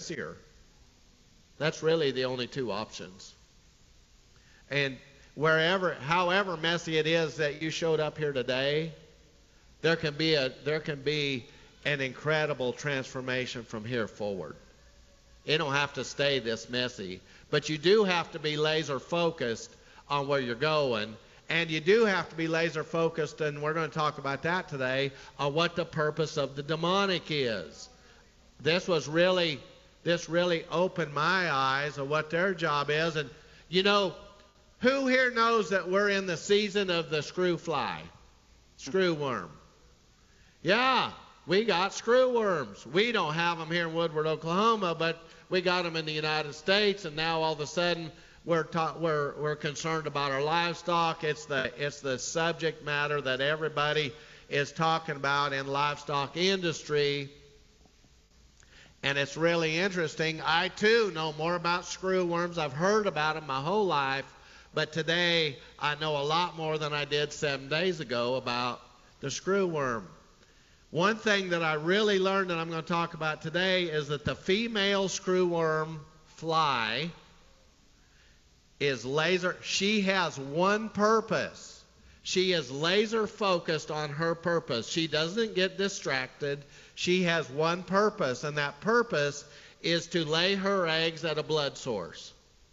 messier. That's really the only two options. And however messy it is that you showed up here today, there can be an incredible transformation from here forward. It don't have to stay this messy, but you do have to be laser focused on where you're going, and you do have to be laser focused, and we're going to talk about that today, on what the purpose of the demonic is. This really opened my eyes of what their job is. And you know, who here knows that we're in the season of the screw worm? Yeah, we got screw worms. We don't have them here in Woodward, Oklahoma, but we got them in the United States, and now all of a sudden we're concerned about our livestock. It's the subject matter that everybody is talking about in livestock industry, and it's really interesting. I too know more about screw worms. I've heard about them my whole life, but today I know a lot more than I did 7 days ago about the screw worm. One thing that I really learned that I'm going to talk about today is that the female screwworm fly is laser. She has one purpose. She is laser focused on her purpose. She doesn't get distracted. She has one purpose, and that purpose is to lay her eggs at a blood source.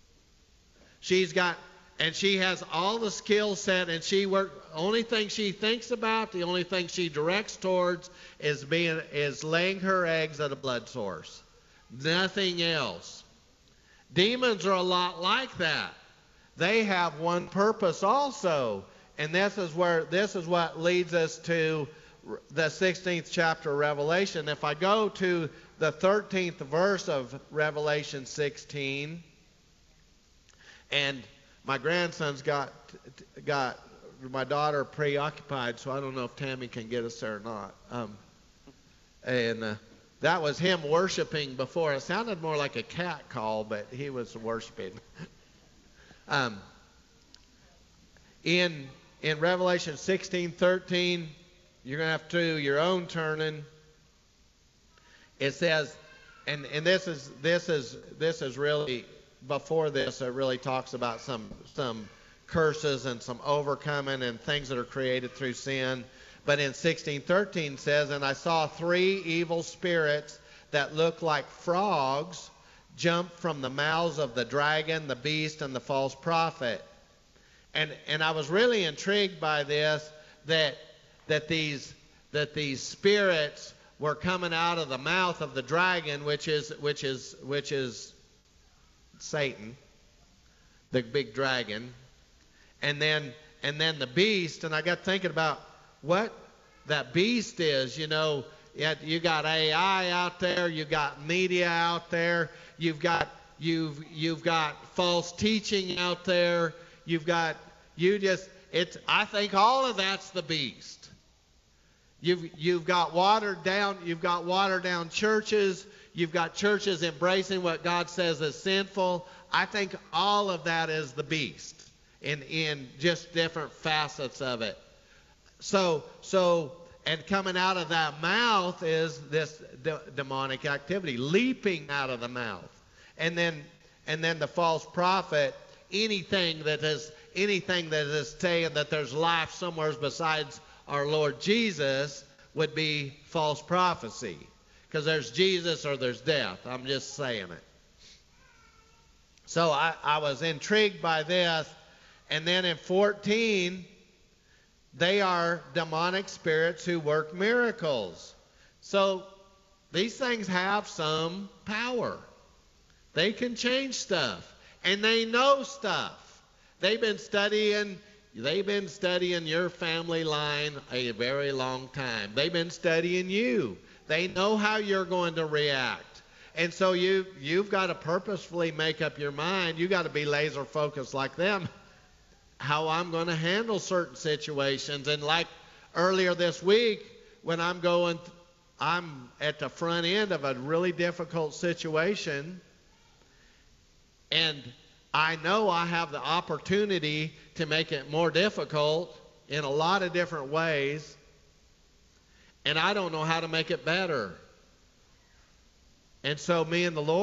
And she has all the skill set, and only thing she thinks about, the only thing she directs towards is laying her eggs at a blood source. Nothing else. Demons are a lot like that. They have one purpose also, and this is what leads us to the 16th chapter of Revelation. If I go to the 13th verse of Revelation 16, and my grandson's got my daughter preoccupied, so I don't know if Tammy can get us there or not. That was him worshiping before. It sounded more like a cat call, but he was worshiping. In Revelation 16:13, you're going to have to do your own turning. It says, and this is really. Before this, it really talks about some curses and some overcoming and things that are created through sin. But in 16:13 says, and I saw 3 evil spirits that looked like frogs jump from the mouths of the dragon, the beast, and the false prophet. And I was really intrigued by this, that these spirits were coming out of the mouth of the dragon, which is Satan, the big dragon, and then the beast. And I got thinking about what that beast is. You know, you got AI out there, you got media out there, you've got false teaching out there, I think all of that's the beast. You've got watered down churches. You've got churches embracing what God says is sinful. I think all of that is the beast in just different facets of it. So, and coming out of that mouth is this demonic activity, leaping out of the mouth. And then the false prophet, anything that is saying that there's life somewhere besides our Lord Jesus would be false prophecy. Because there's Jesus or there's death. I'm just saying it. So I was intrigued by this. And then in 14, they are demonic spirits who work miracles. So these things have some power. They can change stuff. And they know stuff. They've been studying your family line a very long time. They've been studying you. They know how you're going to react. And so you've got to purposefully make up your mind. You've got to be laser focused like them, how I'm going to handle certain situations. And like earlier this week, when I'm at the front end of a really difficult situation, and I know I have the opportunity to make it more difficult in a lot of different ways, and I don't know how to make it better. And so me and the Lord